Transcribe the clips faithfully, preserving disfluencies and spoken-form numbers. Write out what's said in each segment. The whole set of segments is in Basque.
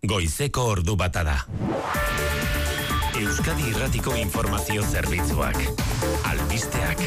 goizeko ordu bata da. Euskadi Irratiko Informazio Zerbitzuak. Albisteak.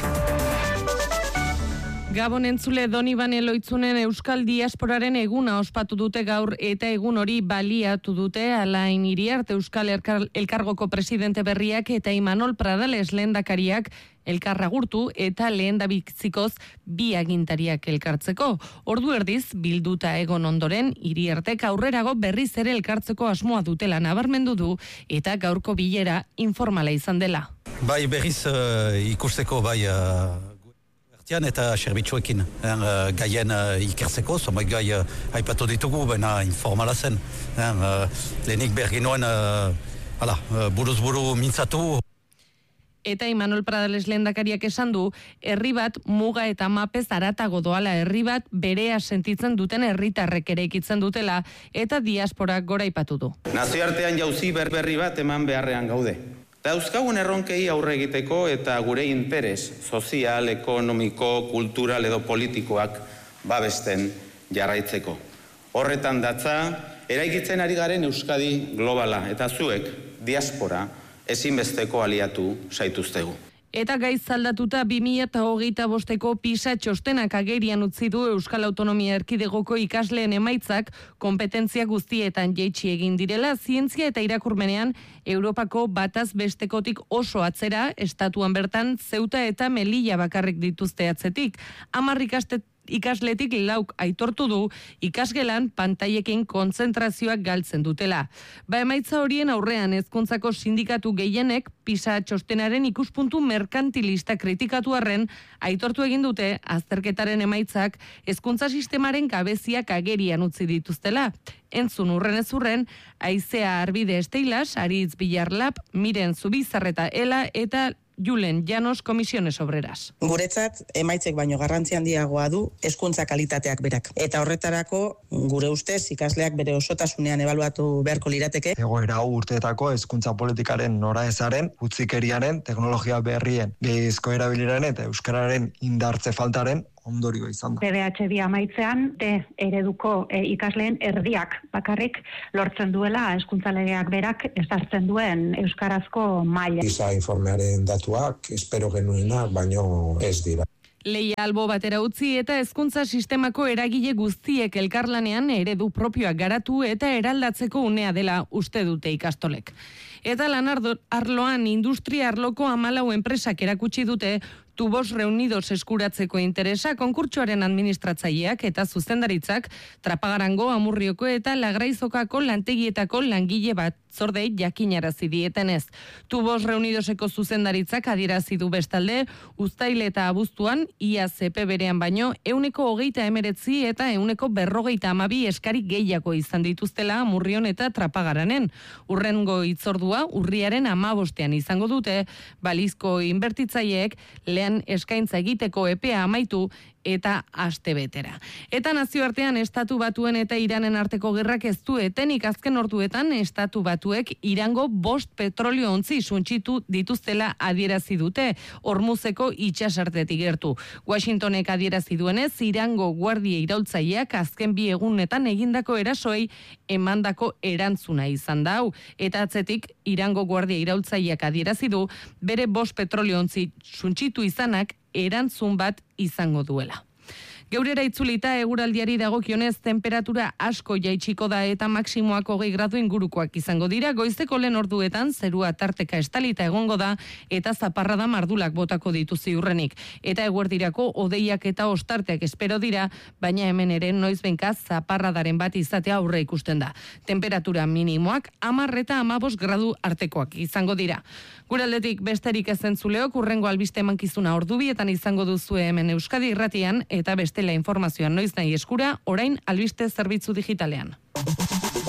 Gabon entzule, Donibane Loitzunen Euskal Diasporaren eguna ospatu dute gaur eta egun hori baliatu dute Alain Iriarte Euskal Elkargoko presidente berriak eta Imanol Pradales lehendakariak elkarragurtu eta lehendabizikoz bi agintariak elkartzeko. Ordu erdiz bilduta egon ondoren Iriartek aurrerago berriz ere elkartzeko asmoa dutela nabarmendu du eta gaurko bilera informala izan dela. Bai berriz uh, ikusteko bai uh... eta serbitzuekin uh, gaien uh, ikertzeko, zonbait gai uh, aipatu ditugu, baina informala zen. Uh, lehenik berginoen uh, ala, uh, buruz buru mintzatu. Eta Imanol Pradales lehendakariak esan du, herri bat muga eta mapez haratago doala, herri bat berea sentitzen duten herritarrek ere ikitzen dutela, eta diasporak gora aipatu du. Nazioartean jauzi berberri bat eman beharrean gaude. Dauzkagun erronkei aurre egiteko eta gure interes sozial, ekonomiko, kultural edo politikoak babesten jarraitzeko. Horretan datza, eraikitzen ari garen Euskadi globala eta zuek, diaspora, ezinbesteko aliatu zaituztegu. Eta gaiz aldatuta bi mila hogeita bosteko PISA txostenak agerian utzi du Euskal Autonomia Erkidegoko ikasleen emaitzak konpetentzia guztietan jaitsi egin direla, zientzia eta irakurmenean Europako bataz bestekotik oso atzera, estatuan bertan Zeuta eta Melilla bakarrik dituzte atzetik. Hamar ikaste ikasletik lauk aitortu du ikasgelan pantailekin kontzentrazioak galtzen dutela. Ba emaitza horien aurrean hezkuntzako sindikatu gehienek PISA txostenaren ikuspuntu merkantilista kritikatu arren aitortu egin dute azterketaren emaitzak hezkuntza sistemaren gabeziak agerian utzi dituztela. Entzun urren ez urren, Aizea Arbide Esteilas, Aritz Bilarlap, Miren Zubizarreta Ela eta Julen Llanos Comisiones Obreras. Guretzat emaitzek baino garrantzi handiagoa du hezkuntza kalitateak berak. Eta horretarako gure ustez ikasleak bere osotasunean ebaluatu beharko lirateke. Egoera hau urteetako hezkuntza politikaren noraezaren, utzikeriaren, teknologia berrien, gehiezko erabileren eta euskararen indartze faltaren ondorio izan da. P B H bi amaitzean de ereduko e, ikasleen erdiak bakarrik lortzen duela hezkuntza legeak berak ezartzen duen euskarazko maila. PISA informearen datuak espero genuenak baino ez dira. Leia albo batera utzi eta hezkuntza sistemako eragile guztiek elkarlanean eredu propioak garatu eta eraldatzeko unea dela uste dute ikastolek. Eta lan arloan industria arloko hamalau enpresak erakutsi dute Tubos Reunidos eskuratzeko interesa konkurtsoaren administratzaileak eta zuzendaritzak Trapagarango, Amurrioko eta Lagraizokako lantegietako langile bat zordei jakinarazi dietenez. Tubos Reunidoseko zuzendaritzak adierazi du bestalde, uztail eta abuztuan ia Z P berean baino ehuneko hogeita emeretzi eta ehuneko berrogeita hamabi eskari gehiago izan dituztela Amurrion eta Trapagaranen. Urrengo hitzordua urriaren hamabostean izango dute, balizko inbertitzaileek lehen eskaintza egiteko epea amaitu eta astebetera. Eta nazioartean estatu batuen eta Iranen arteko gerrak ez du etenik azken orduetan estatu batuek Irango bost petrolio ontzi suntsitu dituztela adierazi dute, Hormuzeko itsasartetik gertu. Washingtonek adierazi duenez, Irango guardia iraultzaileak azken bi egunetan egindako erasoei emandako erantzuna izan da hau. Eta atzetik Irango guardia iraultzaileak adierazi du bere bost petrolio ontzi suntsitu izanak erantzun bat izango duela. Geurera itzulita eguraldiari dagokionez temperatura asko jaitsiko da eta maksimoak hogei gradu ingurukoak izango dira. Goizeko lehen orduetan zerua tarteka estalita egongo da eta zaparrada mardulak botako ditu ziurrenik. Eta eguerdirako hodeiak eta ostarteak espero dira, baina hemen ere noizbenka zaparradaren bat izatea aurre ikusten da. Temperatura minimoak hamar eta hamabost gradu artekoak izango dira. Guraldetik besterik ez entzuleok, urrengo albiste emankizuna ordubietan izango duzue hemen Euskadi Irratian eta bestela informazioan noiz nahi eskura, orain albiste zerbitzu digitalean.